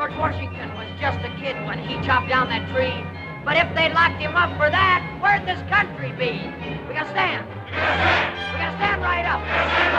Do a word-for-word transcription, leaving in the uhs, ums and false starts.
George Washington was just a kid when he chopped down that tree. But if they'd locked him up for that, where'd this country be? We gotta stand. We gotta stand right up.